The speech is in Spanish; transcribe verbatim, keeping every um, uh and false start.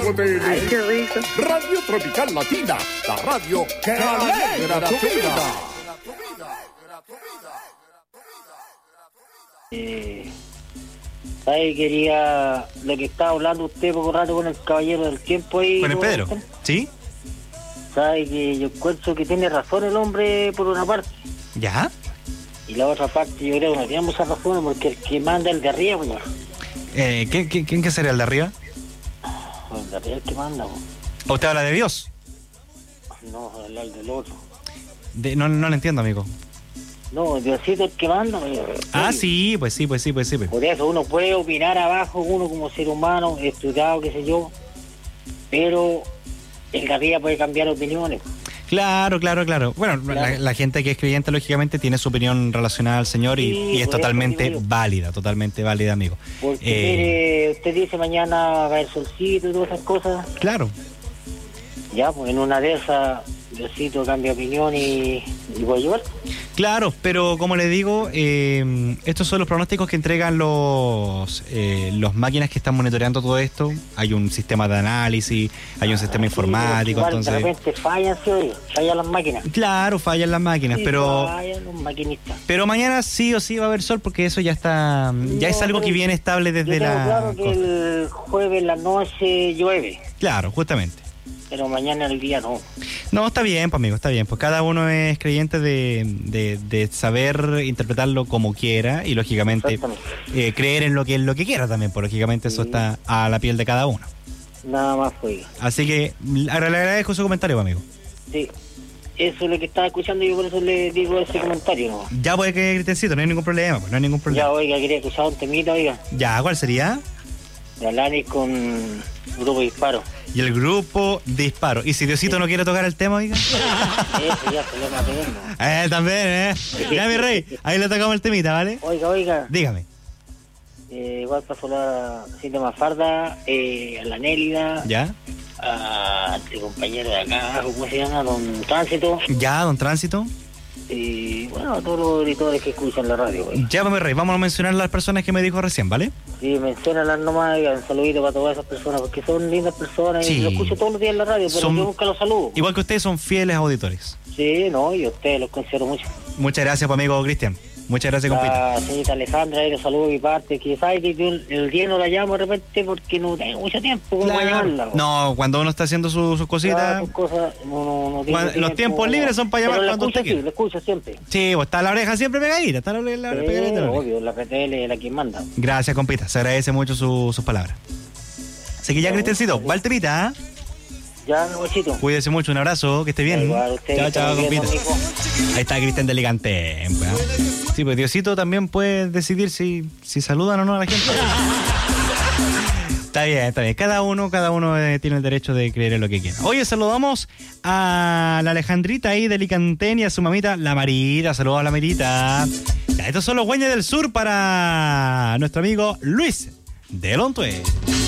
T Ay, L. qué rico. Radio Tropical Latina, la radio que alegra tu vida. Eh, ¿sabe? Quería lo que estaba hablando usted poco rato con el caballero del tiempo ahí. Con el Pedro, ¿sí? ¿Sabe? Que yo encuentro que tiene razón el hombre por una parte. ¿Ya? Y la otra parte yo creo que no tiene mucha razón porque el que manda es el de arriba, pues. Eh, ¿qué, qué, ¿Quién que sería el de arriba? El de arriba es el que manda, pues. ¿O usted habla de Dios? No, hablar del otro. De, no, no lo entiendo, amigo. No, Diosito es el que manda, pues. Ah, sí, pues sí, pues sí, pues sí. Pues. Por eso uno puede opinar abajo, uno como ser humano, estudiado, qué sé yo, pero el de arriba puede cambiar opiniones. Claro, claro, claro. Bueno, Claro. La, la gente que es creyente, lógicamente, tiene su opinión relacionada al Señor y, Sí, y es por eso totalmente digo yo. válida, totalmente válida, amigo. Porque Eh, mire, usted dice mañana va a haber solcito y todas esas cosas. Claro. Ya, pues en una de esas, Diosito cambia opinión y, y voy a llevar. Claro, pero como le digo, eh, estos son los pronósticos que entregan los eh, los máquinas que están monitoreando todo esto. Hay un sistema de análisis, hay un sistema informático, Igual, entonces... de repente fallan, sí, oye, fallan las máquinas. Claro, fallan las máquinas, Sí, pero... fallan los maquinistas. Pero mañana sí o sí va a haber sol porque eso ya está... Ya No, es algo pero que viene estable Yo desde tengo la... claro que cosa. el jueves en la noche llueve, Claro, justamente. pero mañana en el día no. No, está bien, pues amigo, está bien. Pues cada uno es creyente de, de, de saber interpretarlo como quiera y lógicamente Exactamente. eh, creer en lo que él lo que quiera también, pues lógicamente eso Sí. está a la piel de cada uno. Nada más fue. Así que le agradezco su comentario, pues, amigo. Sí, eso es lo que estaba escuchando y yo por eso le digo ese comentario, ¿no? Ya puede que Cristiancito, no hay ningún problema, pues no hay ningún problema. Ya, oiga, quería escuchar un temita, oiga, Ya, ¿cuál sería? de Alanis con Grupo Disparo. Y el grupo Disparo. ¿Y si Diosito no quiere tocar el tema, oiga? Eso ya se le va a tener, ¿no? Eh, también, ¿eh? Ya, mi rey, ahí le tocamos el temita, ¿vale? Oiga, oiga, Dígame. eh, igual para solar a Cintia Mafarda, eh, a la Nélida, ¿Ya? a este compañero de acá, ¿cómo se llama? Don Tránsito, ¿Ya, don Tránsito? y bueno, a todos los auditores que escuchan la radio, güey. Ya, pues, mi rey, vamos a mencionar las personas que me dijo recién, ¿vale? Sí, menciónalas nomás, oiga, un saludito para todas esas personas, porque son lindas personas Sí. y lo escucho todos los días en la radio, pero Son- yo nunca los saludo. Igual que ustedes son fieles auditores. Sí, no, y a ustedes los considero mucho. Muchas gracias, pues, amigo Cristian. Muchas gracias, compita. La señorita Alejandra, ahí los saludo de mi parte, que sabe que yo el día no la llamo de repente porque no tengo mucho tiempo como para llamarla. güey. No, cuando uno está haciendo su- sus Claro, cositas... sus cosas, no, no, no tengo Cuando- los tiempos no. libres son para llamar Pero la cuando usted escucho, quiera. sí, la escucho siempre. Sí, pues está la oreja siempre pegadita, está la, la, la, Sí, pegadita a la oreja. obvio, la P T L es la que manda. Gracias, compita. Se agradece mucho su- sus palabras. Así que ya, No, Cristiancito, sí. va el temita, ¿ah? Ya, Bochito. Cuídese mucho, un abrazo, que esté bien. Igual, usted, Chao, que chao, esté muy bien, compita. amigo. Ahí está Cristian de Ligante. Sí, pues Diosito también puede decidir si, si saludan o no a la gente. Está bien, está bien. Cada uno, cada uno eh, tiene el derecho de creer en lo que quiera. Oye, saludamos a la Alejandrita ahí de Licantén y a su mamita, la Marita. Saludos a la Marita. Ya, estos son los Güeñes del Sur para nuestro amigo Luis de Lontué.